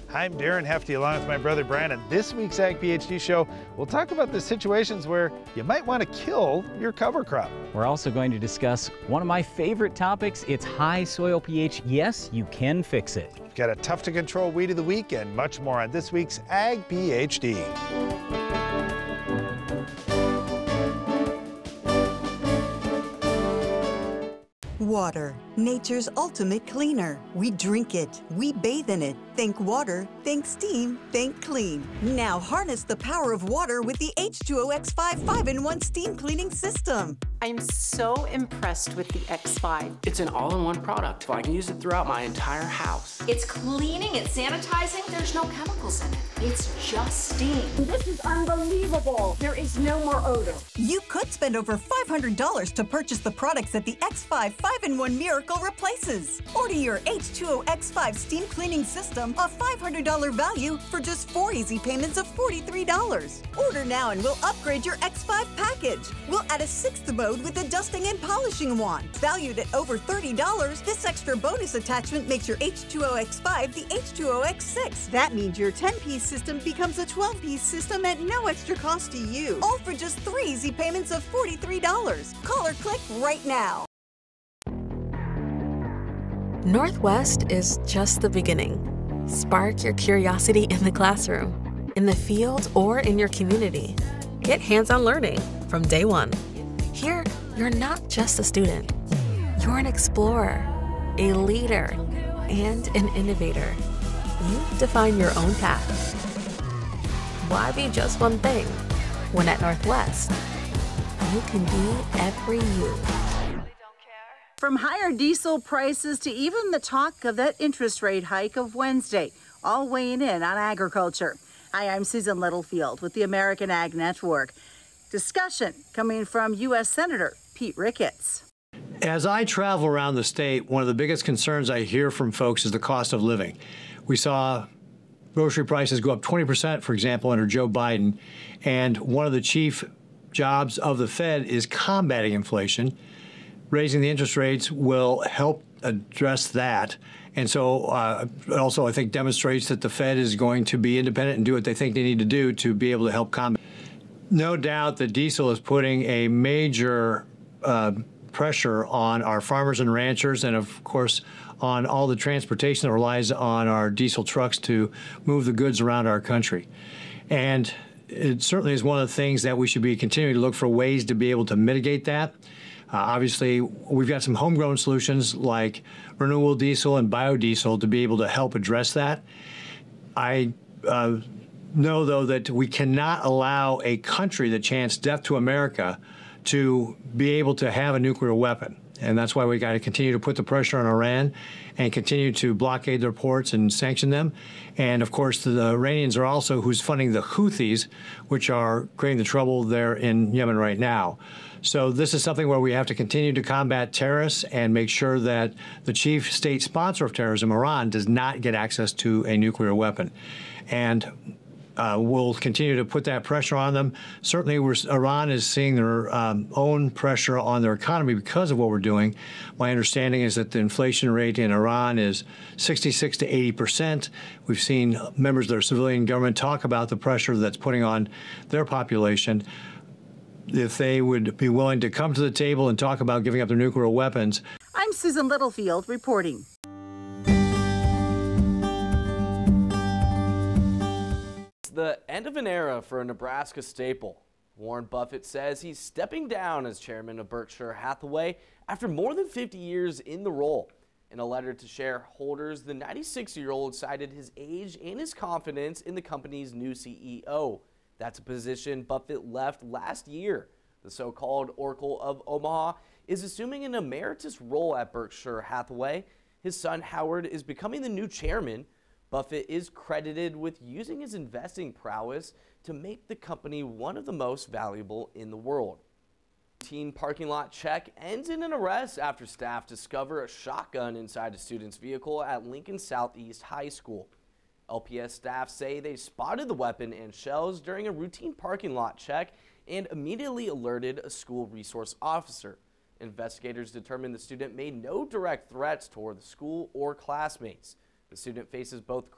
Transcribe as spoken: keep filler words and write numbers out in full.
I'm Darren Hefty along with my brother Brian, and this week's Ag PhD show, we'll talk about the situations where you might want to kill your cover crop. We're also going to discuss one of my favorite topics. It's high soil pH. Yes, you can fix it. Got a tough to control weed of the week and much more on this week's Ag PhD. Water, nature's ultimate cleaner. We drink it, we bathe in it. Think water, think steam, think clean. Now harness the power of water with the H two O X five five in one steam cleaning system. I'm so impressed with the X five. It's an all-in-one product. I can use it throughout my entire house. It's cleaning, it's sanitizing, there's no chemicals in it. It's just steam. This is unbelievable. There is no more odor. You could spend over five hundred dollars to purchase the products that the X five five in one Miracle replaces. Order your H two O X five steam cleaning system, a five hundred dollars value, for just four easy payments of forty-three dollars. Order now and we'll upgrade your X five package. We'll add a sixth mode with the dusting and polishing wand. Valued at over thirty dollars, this extra bonus attachment makes your H two O X five the H two O X six. That means your ten-piece system becomes a twelve-piece system at no extra cost to you. All for just three easy payments of forty-three dollars. Call or click right now. Northwest is just the beginning. Spark your curiosity in the classroom, in the field, or in your community. Get hands-on learning from day one. Here, you're not just a student. You're an explorer, a leader, and an innovator. You define your own path. Why be just one thing when at Northwest, you can be every you. From higher diesel prices to even the talk of that interest rate hike of Wednesday, all weighing in on agriculture. Hi, I'm Susan Littlefield with the American Ag Network. Discussion coming from U S Senator Pete Ricketts. As I travel around the state, one of the biggest concerns I hear from folks is the cost of living. We saw grocery prices go up twenty percent, for example, under Joe Biden, and one of the chief jobs of the Fed is combating inflation. Raising the interest rates will help address that. And so uh, also, I think, demonstrates that the Fed is going to be independent and do what they think they need to do to be able to help combat. No doubt that diesel is putting a major uh, pressure on our farmers and ranchers, and of course on all the transportation that relies on our diesel trucks to move the goods around our country. And it certainly is one of the things that we should be continuing to look for ways to be able to mitigate that. Uh, obviously, we've got some homegrown solutions like renewable diesel and biodiesel to be able to help address that. I uh, know, though, that we cannot allow a country that chants death to America to be able to have a nuclear weapon. And that's why we got to continue to put the pressure on Iran and continue to blockade their ports and sanction them. And of course, the Iranians are also who's funding the Houthis, which are creating the trouble there in Yemen right now. So this is something where we have to continue to combat terrorists and make sure that the chief state sponsor of terrorism, Iran, does not get access to a nuclear weapon. And Uh, we'll continue to put that pressure on them. Certainly, we're, Iran is seeing their um, own pressure on their economy because of what we're doing. My understanding is that the inflation rate in Iran is sixty-six to eighty percent. We've seen members of their civilian government talk about the pressure that's putting on their population. If they would be willing to come to the table and talk about giving up their nuclear weapons. I'm Susan Littlefield reporting. The end of an era for a Nebraska staple. Warren Buffett says he's stepping down as chairman of Berkshire Hathaway after more than fifty years in the role. In a letter to shareholders, the ninety-six-year-old cited his age and his confidence in the company's new C E O. That's a position Buffett left last year. The so-called Oracle of Omaha is assuming an emeritus role at Berkshire Hathaway. His son Howard is becoming the new chairman. Buffett is credited with using his investing prowess to make the company one of the most valuable in the world. Teen parking lot check ends in an arrest after staff discover a shotgun inside a student's vehicle at Lincoln Southeast High School. L P S staff say they spotted the weapon and shells during a routine parking lot check and immediately alerted a school resource officer. Investigators determined the student made no direct threats toward the school or classmates. The student faces both